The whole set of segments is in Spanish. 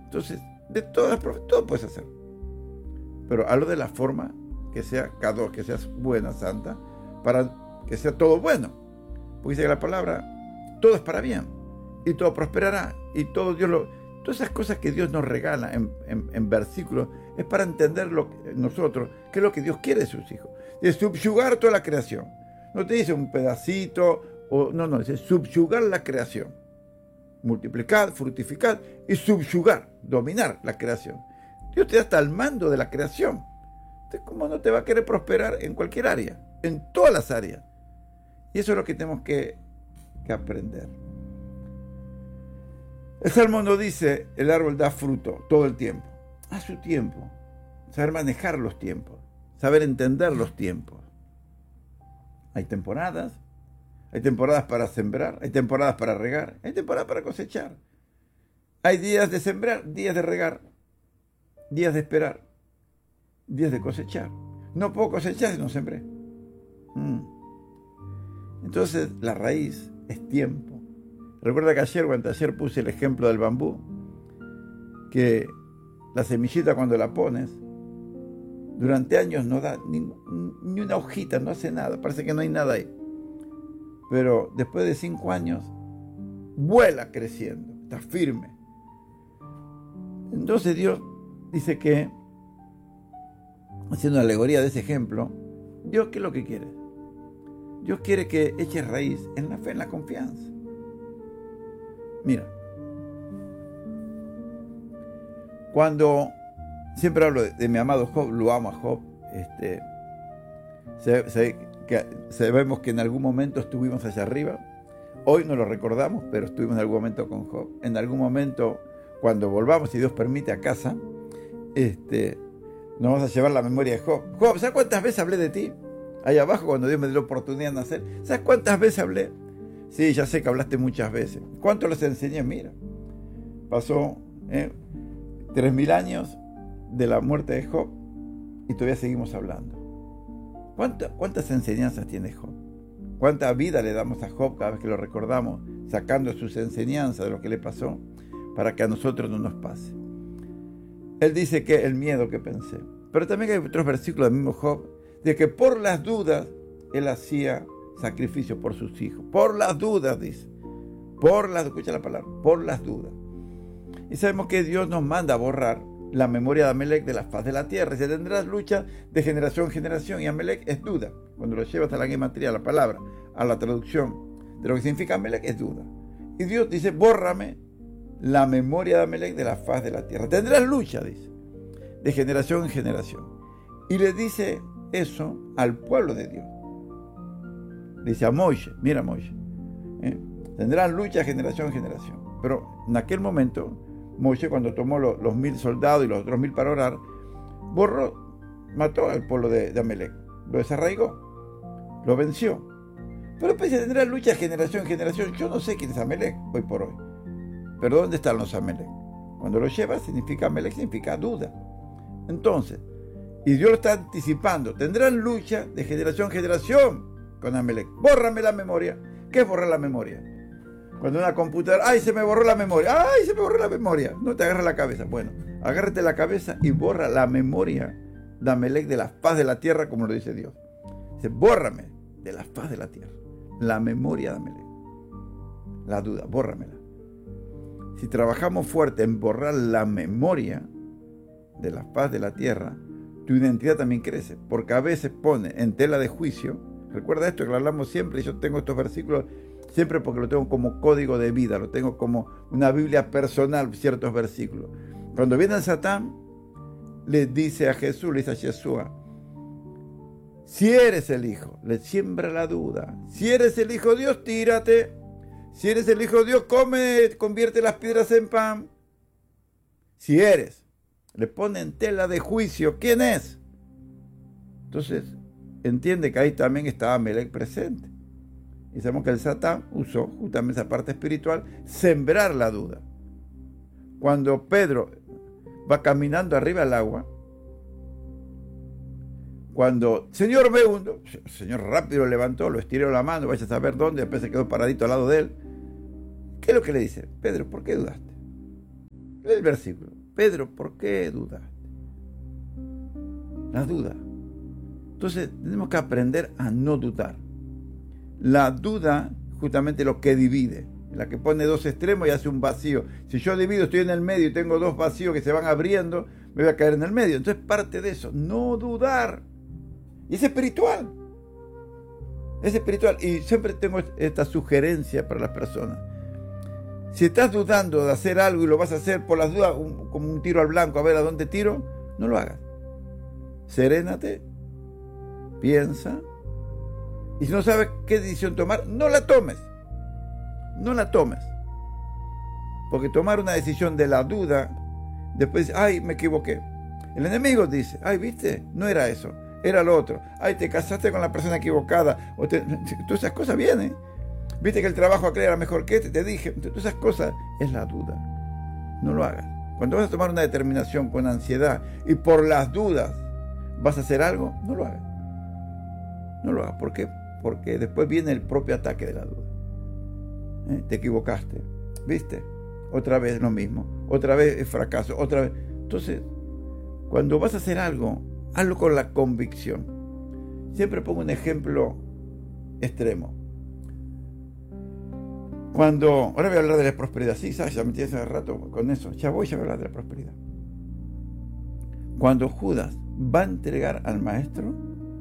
Entonces, de todas las profecías, todo puedes hacer. Pero hazlo de la forma que sea Kadosh, que seas buena, santa, para que sea todo bueno. Porque dice que la palabra, todo es para bien, y todo prosperará, y todo todas esas cosas que Dios nos regala en versículos, es para entender nosotros, qué es lo que Dios quiere de sus hijos. De subyugar toda la creación. No te dice un pedacito, no, dice subyugar la creación. Multiplicar, fructificar y subyugar, dominar la creación. Dios te da hasta el mando de la creación. Entonces, ¿cómo no te va a querer prosperar en cualquier área? En todas las áreas. Y eso es lo que tenemos que aprender. El Salmo nos dice, el árbol da fruto todo el tiempo. A su tiempo. Saber manejar los tiempos. Saber entender los tiempos. Hay temporadas para sembrar, hay temporadas para regar, hay temporadas para cosechar. Hay días de sembrar, días de regar, días de esperar, días de cosechar. No puedo cosechar si no sembré. Entonces, la raíz es tiempo. Recuerda que ayer puse el ejemplo del bambú, que la semillita cuando la pones, durante años no da ni una hojita, no hace nada, parece que no hay nada ahí. Pero después de 5 años, vuela creciendo, está firme. Entonces Dios dice que, haciendo una alegoría de ese ejemplo, Dios, ¿qué es lo que quiere? Dios quiere que eches raíz en la fe, en la confianza. Mira, cuando siempre hablo de mi amado Job, lo amo a Job, sabemos que en algún momento estuvimos allá arriba. Hoy no lo recordamos, pero estuvimos en algún momento con Job. En algún momento, cuando volvamos, si Dios permite, a casa, nos vamos a llevar la memoria de Job. Job, ¿sabes cuántas veces hablé de ti? Ahí abajo, cuando Dios me dio la oportunidad de nacer. ¿Sabes cuántas veces hablé? Sí, ya sé que hablaste muchas veces. ¿Cuánto les enseñé? Mira, pasó 3.000 años de la muerte de Job y todavía seguimos hablando. ¿Cuántas enseñanzas tiene Job? ¿Cuánta vida le damos a Job cada vez que lo recordamos, sacando sus enseñanzas de lo que le pasó, para que a nosotros no nos pase? Él dice que el miedo que pensé. Pero también hay otros versículos del mismo Job, de que por las dudas, él hacía sacrificio por sus hijos. Por las dudas, dice. Escucha la palabra, por las dudas. Y sabemos que Dios nos manda a borrar la memoria de Amelec de la faz de la tierra. Y se tendrás lucha de generación en generación. Y Amelec es duda. Cuando lo llevas a la gematría, a la palabra, a la traducción de lo que significa Amelec, es duda. Y Dios dice, bórrame la memoria de Amelec de la faz de la tierra. Tendrás lucha, dice, de generación en generación. Y le dice eso al pueblo de Dios. Dice a Moisés, mira Moisés, tendrás lucha de generación en generación. Pero en aquel momento, Moisés, cuando tomó los 1.000 soldados y los otros 1.000 para orar, mató al pueblo de Amelec, lo desarraigó, lo venció. Pero pues tendrá lucha de generación en generación. Yo no sé quién es Amelec hoy por hoy, pero ¿dónde están los Amelec? Cuando lo llevas, significa Amelec, significa duda. Entonces, y Dios lo está anticipando, tendrán lucha de generación en generación con Amelec. Bórrame la memoria. ¿Qué es borrar la memoria? Cuando una computadora, ¡ay, se me borró la memoria! ¡Ay, se me borró la memoria! No te agarras la cabeza. Bueno, agárrate la cabeza y borra la memoria de Amelec de la faz de la tierra, como lo dice Dios. Dice, bórrame de la faz de la tierra la memoria de Amelec. La duda, bórramela. Si trabajamos fuerte en borrar la memoria de la faz de la tierra, tu identidad también crece, porque a veces pone en tela de juicio. Recuerda esto que lo hablamos siempre, y yo tengo estos versículos siempre porque lo tengo como código de vida, lo tengo como una Biblia personal, ciertos versículos. Cuando viene el Satán, le dice a Jesús, le dice a Yeshua, si eres el Hijo, le siembra la duda. Si eres el Hijo de Dios, tírate. Si eres el Hijo de Dios, come, convierte las piedras en pan. Si eres, le pone en tela de juicio, ¿quién es? Entonces, entiende que ahí también estaba Amelec presente. Y sabemos que el Satán usó justamente esa parte espiritual, sembrar la duda. Cuando Pedro va caminando arriba del agua, cuando, Señor, me hundo, el Señor rápido lo levantó, lo estiró la mano, vaya a saber dónde, después se quedó paradito al lado de él. ¿Qué es lo que le dice? Pedro, ¿por qué dudaste? Lee el versículo. Pedro, ¿por qué dudas? La duda. Entonces tenemos que aprender a no dudar. La duda justamente lo que divide, la que pone dos extremos y hace un vacío. Si yo divido, estoy en el medio y tengo dos vacíos que se van abriendo, me voy a caer en el medio. Entonces parte de eso, no dudar. Y es espiritual. Es espiritual. Y siempre tengo esta sugerencia para las personas. Si estás dudando de hacer algo y lo vas a hacer por las dudas, como un tiro al blanco, a ver a dónde tiro, no lo hagas. Serénate, piensa, y si no sabes qué decisión tomar, no la tomes. No la tomes. Porque tomar una decisión de la duda, después, ay, me equivoqué. El enemigo dice, ay, viste, no era eso, era lo otro. Ay, te casaste con la persona equivocada. Todas esas cosas vienen. Viste que el trabajo acá era mejor que te dije. Todas esas cosas es la duda. No lo hagas. Cuando vas a tomar una determinación con ansiedad y por las dudas vas a hacer algo, no lo hagas. No lo hagas. ¿Por qué? Porque después viene el propio ataque de la duda. Te equivocaste. ¿Viste? Otra vez lo mismo. Otra vez es fracaso. Otra vez. Entonces, cuando vas a hacer algo, hazlo con la convicción. Siempre pongo un ejemplo extremo. Ahora voy a hablar de la prosperidad. Sí, ¿sabes? Ya me tienes hace rato con eso. Ya voy a hablar de la prosperidad. Cuando Judas va a entregar al maestro,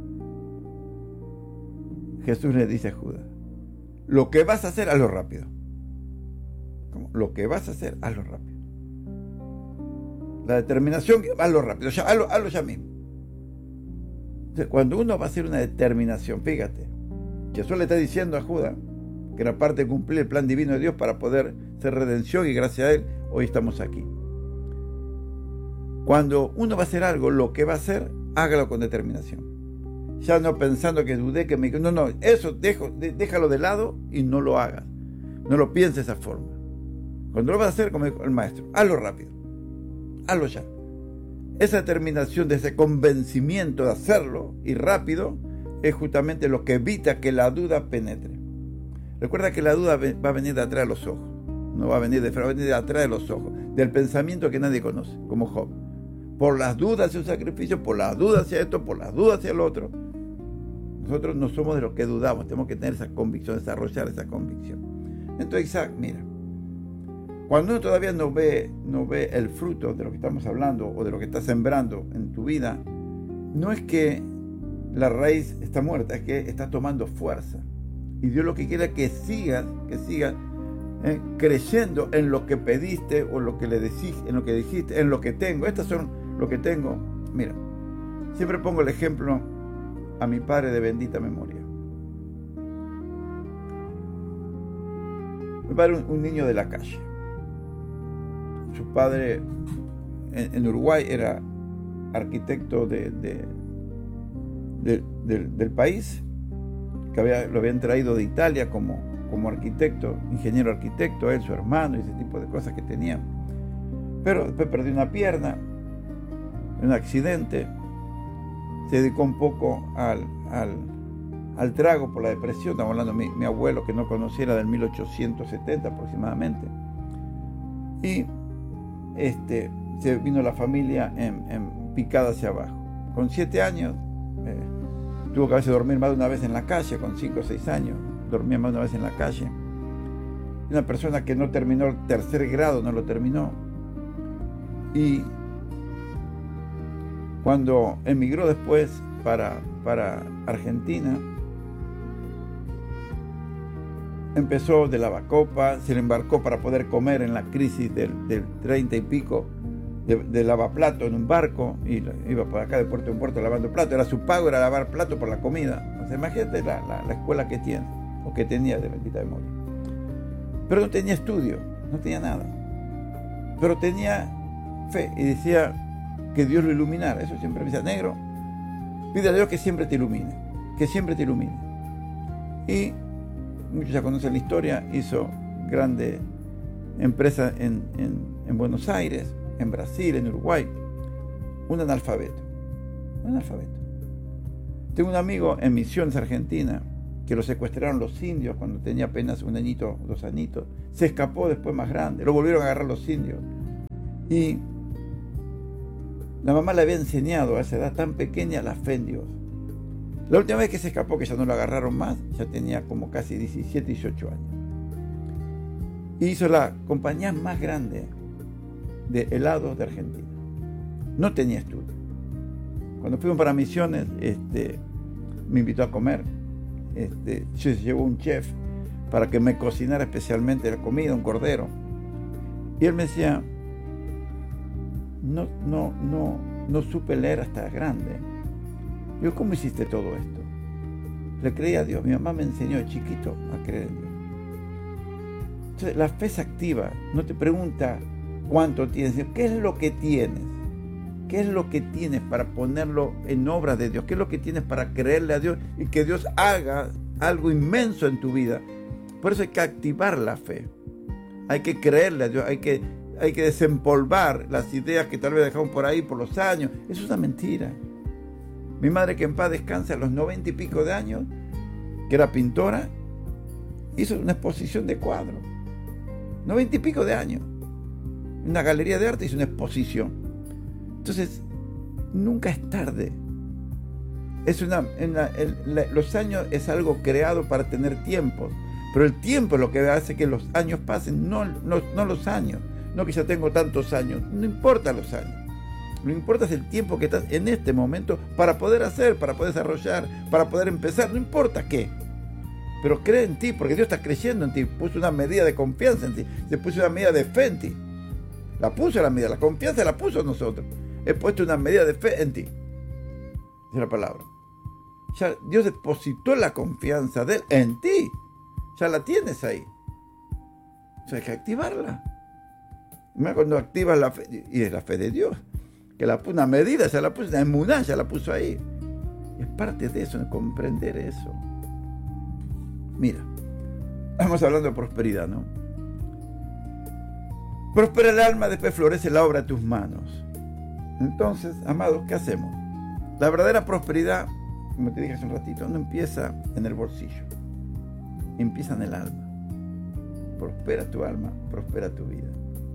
Jesús le dice a Judas, lo que vas a hacer, hazlo rápido. ¿Cómo? Lo que vas a hacer, hazlo rápido. La determinación, hazlo rápido. Hazlo ya mismo. Entonces, cuando uno va a hacer una determinación, fíjate, Jesús le está diciendo a Judas, que era parte de cumplir el plan divino de Dios para poder ser redención, y gracias a Él hoy estamos aquí. Cuando uno va a hacer algo, lo que va a hacer, hágalo con determinación. Ya no pensando que dudé, que me... No, eso déjalo de lado y no lo hagas. No lo pienses de esa forma. Cuando lo vas a hacer, como dijo el maestro, hazlo rápido. Hazlo ya. Esa determinación, de ese convencimiento de hacerlo y rápido, es justamente lo que evita que la duda penetre. Recuerda que la duda va a venir de atrás de los ojos. No va a venir de frente, va a venir de atrás de los ojos. Del pensamiento que nadie conoce, como Job. Por las dudas hacia un sacrificio, por las dudas hacia esto, por las dudas hacia el otro. Nosotros no somos de los que dudamos. Tenemos que tener esa convicción, desarrollar esa convicción. Entonces, Isaac, mira. Cuando uno todavía no ve el fruto de lo que estamos hablando o de lo que estás sembrando en tu vida, no es que la raíz está muerta, es que está tomando fuerza. Y Dios lo que quiere es que sigas creyendo en lo que pediste o lo que le decís, en lo que dijiste, en lo que tengo. Estas son lo que tengo. Mira, siempre pongo el ejemplo a mi padre de bendita memoria. Mi padre, un niño de la calle. Su padre en Uruguay era arquitecto del país, que lo habían traído de Italia como arquitecto, ingeniero arquitecto, él, su hermano, y ese tipo de cosas que tenían. Pero después perdió una pierna en un accidente, se dedicó un poco al trago por la depresión. Estamos hablando de mi abuelo, que no conociera, del 1870 aproximadamente. Y se vino la familia en picada hacia abajo. Con 7 años, tuvo que a veces dormir más de una vez en la calle. Con 5 o 6 años, dormía más de una vez en la calle. Una persona que no terminó el 3er grado, no lo terminó. Y cuando emigró después para Argentina, empezó de lavacopa, se le embarcó para poder comer en la crisis del 30 y pico de lavaplato en un barco, y iba por acá de puerto en puerto lavando plato. Era su pago, era lavar plato por la comida. O sea, imagínate la escuela que tiene, o que tenía, de bendita memoria. Pero no tenía estudio, no tenía nada. Pero tenía fe y decía que Dios lo iluminara. Eso siempre me decía, negro, pide a Dios que siempre te ilumine, que siempre te ilumine. Y muchos ya conocen la historia, hizo grande empresa en Buenos Aires, en Brasil, en Uruguay. Un analfabeto. Tengo un amigo en Misiones, Argentina, que lo secuestraron los indios cuando tenía apenas 1 añito, 2 añitos. Se escapó después más grande, lo volvieron a agarrar los indios. Y La mamá le había enseñado a esa edad tan pequeña la fe en Dios. La última vez que se escapó, que ya no lo agarraron más, ya tenía como casi 17, 18 años. Y hizo la compañía más grande de helados de Argentina. No tenía estudio. Cuando fuimos para misiones, me invitó a comer. Se llevó un chef para que me cocinara especialmente la comida, un cordero. Y él me decía, no supe leer hasta grande. Yo, ¿cómo hiciste todo esto? Le creí a Dios. Mi mamá me enseñó de chiquito a creer en Dios. Entonces, la fe se activa. No te pregunta cuánto tienes, ¿qué es lo que tienes? ¿Qué es lo que tienes para ponerlo en obra de Dios? ¿Qué es lo que tienes para creerle a Dios y que Dios haga algo inmenso en tu vida? Por eso hay que activar la fe. Hay que creerle a Dios, hay que desempolvar las ideas que tal vez dejamos por ahí por los años. Eso es una mentira. Mi madre, que en paz descanse, a los 90 y pico de años, que era pintora, hizo una exposición de cuadros. 90 y pico de años. En una galería de arte hizo una exposición. Entonces, nunca es tarde. Los años es algo creado para tener tiempos, pero el tiempo es lo que hace que los años pasen, no los años. No que ya tengo tantos años, no importa los años. Lo que importa es el tiempo que estás en este momento para poder hacer, para poder desarrollar, para poder empezar, no importa qué. Pero cree en ti, porque Dios está creyendo en ti, puso una medida de confianza en ti, se puso una medida de fe en ti. La puso la medida, la confianza la puso en nosotros. He puesto una medida de fe en ti. Es la palabra. Ya Dios depositó la confianza de Él en ti. Ya la tienes ahí. O sea, hay que activarla. Mira, cuando activas la fe, y es la fe de Dios, que una medida, ya la puso, una emuná, ya la puso ahí. Es parte de eso, de comprender eso. Mira, estamos hablando de prosperidad, ¿no? Prospera el alma, después florece la obra de tus manos. Entonces, amados, ¿qué hacemos? La verdadera prosperidad, como te dije hace un ratito, no empieza en el bolsillo, empieza en el alma. Prospera tu alma, prospera tu vida.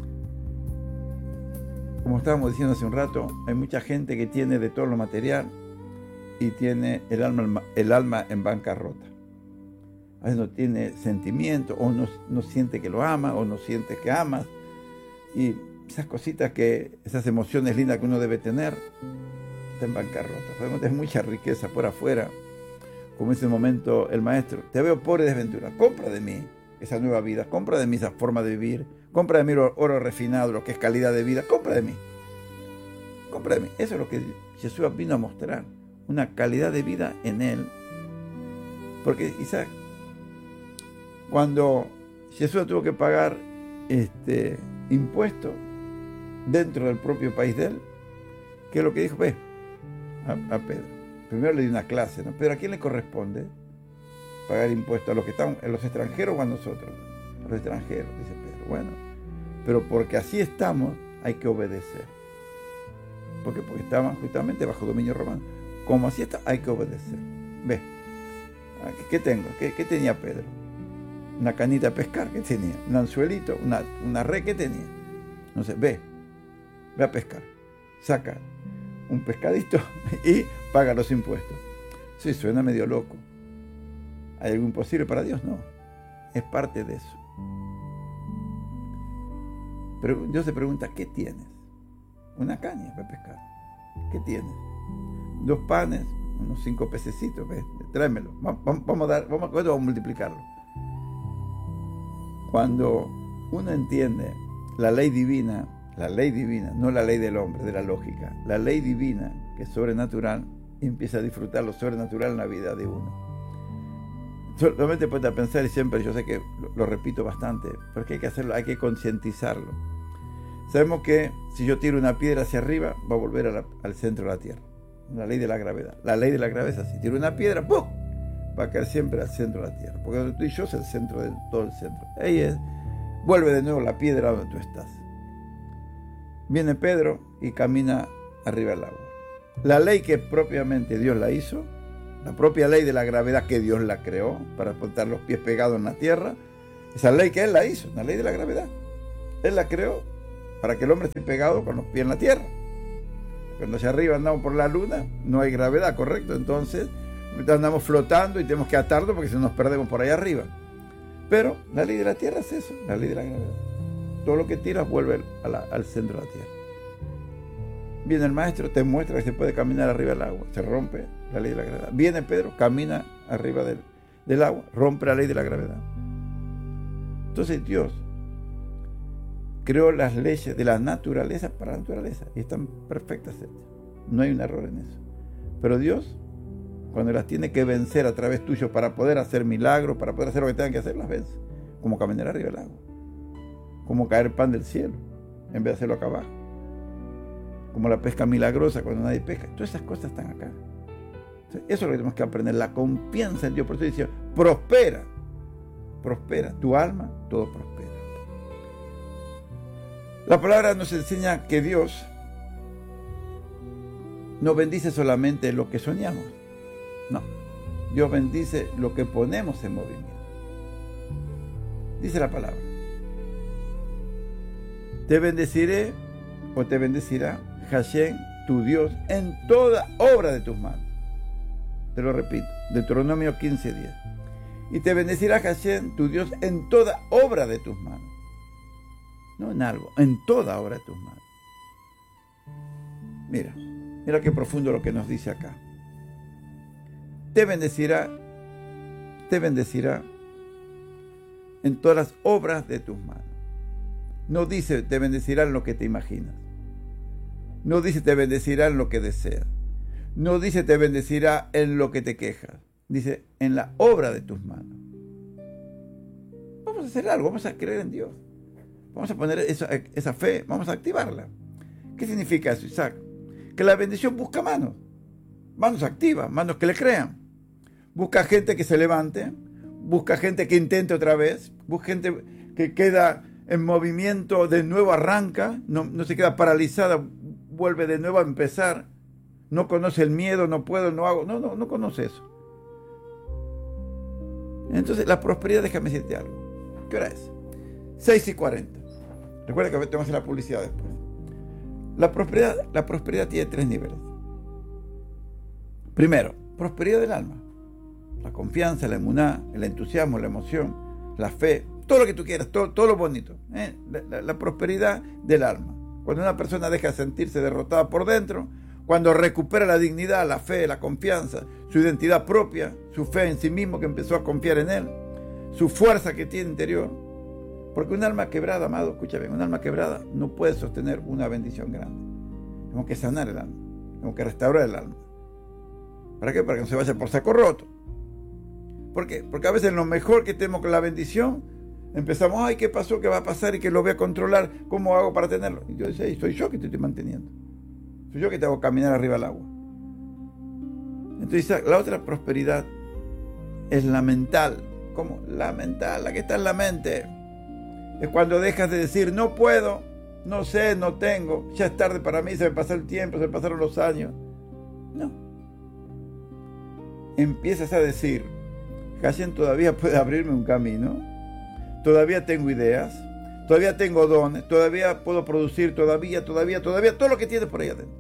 Como estábamos diciendo hace un rato, hay mucha gente que tiene de todo lo material y tiene el alma en bancarrota. A veces no tiene sentimiento, o no siente que lo ama, o no siente que amas. Y esas cositas, esas emociones lindas que uno debe tener, está en bancarrota. Podemos tener mucha riqueza por afuera. Como dice un momento el maestro, te veo pobre y desventurado. Compra de mí esa nueva vida, compra de mí esa forma de vivir, compra de mí oro refinado, lo que es calidad de vida, compra de mí. Compra de mí. Eso es lo que Jesús vino a mostrar, una calidad de vida en Él. Porque Isaac, cuando Jesús tuvo que pagar impuestos dentro del propio país de él, ¿qué es lo que dijo? Ve a Pedro. Primero le dio una clase, ¿no? Pero ¿a quién le corresponde pagar impuestos? ¿A los que están, a los extranjeros o a nosotros? A los extranjeros, dice Pedro. Bueno, pero porque así estamos, hay que obedecer. ¿Por qué? Porque estaban justamente bajo dominio romano. Como así está, hay que obedecer. Ve, ¿qué tengo? ¿Qué tenía Pedro? Una canita de pescar, ¿qué tenía? Un anzuelito, una red, ¿qué tenía? No sé, ve a pescar, saca un pescadito y paga los impuestos. Sí, suena medio loco. ¿Hay algo imposible para Dios? No, es parte de eso. Pero Dios se pregunta, ¿qué tienes? Una caña para pescar. ¿Qué tienes? 2 panes, unos 5 pececitos, ve, tráemelo. Vamos a multiplicarlo. Cuando uno entiende la ley divina, no la ley del hombre, de la lógica, la ley divina, que es sobrenatural, y empieza a disfrutar lo sobrenatural en la vida de uno. Solamente puede pensar, y siempre yo sé que lo repito bastante, porque hay que hacerlo, hay que concientizarlo. Sabemos que si yo tiro una piedra hacia arriba, va a volver al centro de la tierra. La ley de la gravedad. La ley de la gravedad es así. Tiro una piedra, ¡pum!, va a caer siempre al centro de la tierra. Porque donde tú y yo es el centro de todo el centro. Ahí es. Vuelve de nuevo la piedra donde tú estás. Viene Pedro y camina arriba del agua. La ley que propiamente Dios la hizo, la propia ley de la gravedad que Dios la creó para poner los pies pegados en la tierra, esa ley que Él la hizo, la ley de la gravedad. Él la creó para que el hombre esté pegado con los pies en la tierra. Cuando hacia arriba andamos por la luna, no hay gravedad, ¿correcto? Entonces andamos flotando y tenemos que atarlo porque si no nos perdemos por ahí arriba. Pero la ley de la Tierra es eso, la ley de la gravedad. Todo lo que tiras vuelve al centro de la Tierra. Viene el maestro, te muestra que se puede caminar arriba del agua, se rompe la ley de la gravedad. Viene Pedro, camina arriba del agua, rompe la ley de la gravedad. Entonces Dios creó las leyes de la naturaleza para la naturaleza y están perfectas hechas. No hay un error en eso. Pero Dios, cuando las tiene que vencer a través tuyo para poder hacer milagros, para poder hacer lo que tengan que hacer, las vence. Como caminar arriba del agua, como caer pan del cielo en vez de hacerlo acá abajo, como la pesca milagrosa cuando nadie pesca. Todas esas cosas están acá. Entonces, eso es lo que tenemos que aprender, la confianza en Dios. Por eso dice, prospera, tu alma, todo prospera. La palabra nos enseña que Dios no bendice solamente lo que soñamos. No, Dios bendice lo que ponemos en movimiento. Dice la palabra: te bendeciré o te bendecirá Hashem, tu Dios, en toda obra de tus manos. Te lo repito, Deuteronomio 15:10. Y te bendecirá Hashem, tu Dios, en toda obra de tus manos. No en algo, en toda obra de tus manos. Mira qué profundo lo que nos dice acá. Te bendecirá en todas las obras de tus manos. No dice te bendecirá en lo que te imaginas. No dice te bendecirá en lo que deseas. No dice te bendecirá en lo que te quejas. Dice en la obra de tus manos. Vamos a hacer algo, vamos a creer en Dios. Vamos a poner esa fe, vamos a activarla. ¿Qué significa eso, Isaac? Que la bendición busca manos activas, manos que le crean. Busca gente que se levante, busca gente que intente otra vez, busca gente que queda en movimiento, de nuevo arranca, no se queda paralizada, vuelve de nuevo a empezar, no conoce el miedo, no puedo, no hago, no conoce eso. Entonces la prosperidad, déjame decirte algo. ¿Qué hora es? 6:40. Recuerda que tengo que hacer la publicidad después. La prosperidad tiene 3 niveles. Primero, prosperidad del alma. La confianza, la emuná, el entusiasmo, la emoción, la fe, todo lo que tú quieras, todo lo bonito. La prosperidad del alma. Cuando una persona deja de sentirse derrotada por dentro, cuando recupera la dignidad, la fe, la confianza, su identidad propia, su fe en sí mismo, que empezó a confiar en él, su fuerza que tiene interior. Porque un alma quebrada, amado, escucha bien, un alma quebrada no puede sostener una bendición grande. Tenemos que sanar el alma, tenemos que restaurar el alma. ¿Para qué? Para que no se vaya por saco roto. ¿Por qué? Porque a veces lo mejor que tenemos con la bendición, empezamos, ay, ¿qué pasó? ¿Qué va a pasar? ¿Y qué lo voy a controlar? ¿Cómo hago para tenerlo? Y yo decía, soy yo que te estoy manteniendo. Soy yo que te hago caminar arriba del agua. Entonces, la otra prosperidad es la mental. ¿Cómo? La mental, la que está en la mente. Es cuando dejas de decir, no puedo, no sé, no tengo, ya es tarde para mí, se me pasó el tiempo, se me pasaron los años. No. Empiezas a decir, Hashem todavía puede abrirme un camino, todavía tengo ideas, todavía tengo dones, todavía puedo producir, todavía, todo lo que tienes por ahí adentro.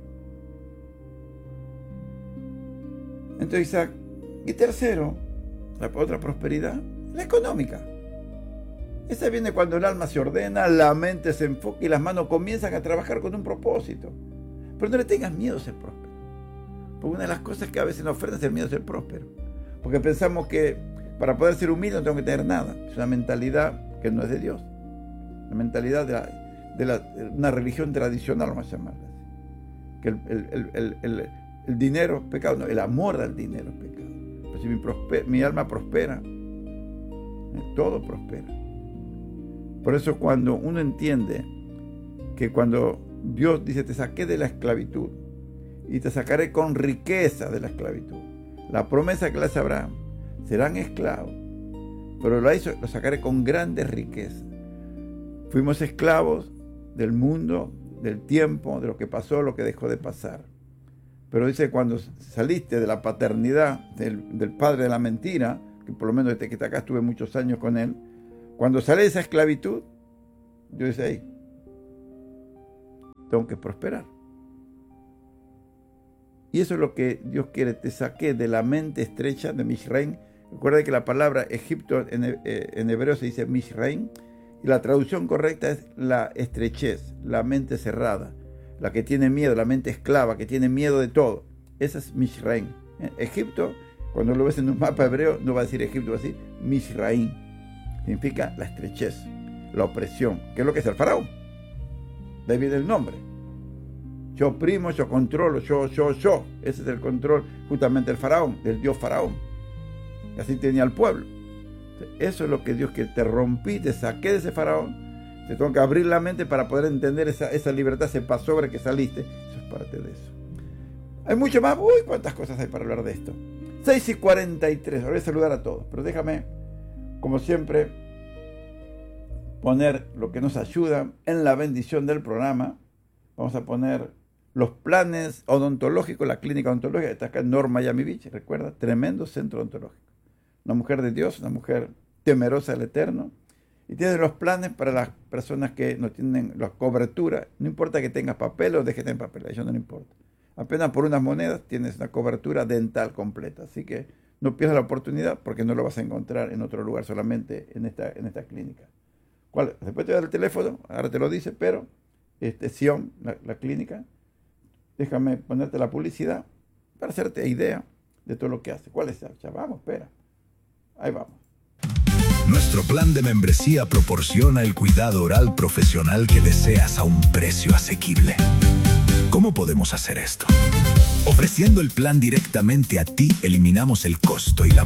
Entonces, Isaac, y tercero, la otra prosperidad, la económica. Esa viene cuando el alma se ordena, la mente se enfoca y las manos comienzan a trabajar con un propósito. Pero no le tengas miedo a ser próspero. Porque una de las cosas que a veces nos ofrece es el miedo a ser próspero. Porque pensamos que para poder ser humilde no tengo que tener nada. Es una mentalidad que no es de Dios. La mentalidad de una religión tradicional, vamos a llamarla así. Que el dinero es pecado, no, el amor al dinero es pecado. Pero si mi alma prospera, todo prospera. Por eso cuando uno entiende que cuando Dios dice te saqué de la esclavitud y te sacaré con riqueza de la esclavitud, la promesa que le hace Abraham, serán esclavos, pero lo sacaré con grandes riquezas. Fuimos esclavos del mundo, del tiempo, de lo que pasó, lo que dejó de pasar. Pero dice cuando saliste de la paternidad del padre de la mentira, que por lo menos desde que acá estuve muchos años con él, cuando sale de esa esclavitud, yo decía, ahí, tengo que prosperar. Y eso es lo que Dios quiere. Te saqué de la mente estrecha de Mishraim. Recuerda que la palabra Egipto en hebreo se dice Mishraim. Y la traducción correcta es la estrechez, la mente cerrada, la que tiene miedo, la mente esclava, que tiene miedo de todo. Esa es Mishraim. Egipto, cuando lo ves en un mapa hebreo, no va a decir Egipto, va a decir Mishraim. Significa la estrechez, la opresión, que es lo que es el faraón. De ahí viene el nombre. Yo oprimo, yo controlo, yo. Ese es el control justamente del faraón, del dios faraón. Y así tenía el pueblo. Eso es lo que Dios quiere. Te rompí, te saqué de ese faraón. Te tengo que abrir la mente para poder entender esa libertad, ese paso sobre que saliste. Eso es parte de eso. Hay mucho más. Uy, cuántas cosas hay para hablar de esto. 6:43. Ahora voy a saludar a todos. Pero déjame, como siempre, poner lo que nos ayuda en la bendición del programa. Vamos a poner los planes odontológicos, la clínica odontológica que está acá en North Miami Beach. Recuerda, tremendo centro odontológico. Una mujer de Dios, una mujer temerosa del Eterno. Y tiene los planes para las personas que no tienen la cobertura. No importa que tengas papel o dejes de tener papel, eso no le importa. Apenas por unas monedas tienes una cobertura dental completa. Así que no pierdas la oportunidad porque no lo vas a encontrar en otro lugar, solamente en esta clínica. ¿Cuál? Después te voy a dar el teléfono, ahora te lo dice, pero Sion, la clínica, déjame ponerte la publicidad para hacerte idea de todo lo que hace. ¿Cuál es? Ya vamos, espera. Ahí vamos. Nuestro plan de membresía proporciona el cuidado oral profesional que deseas a un precio asequible. ¿Cómo podemos hacer esto? Ofreciendo el plan directamente a ti, eliminamos el costo y la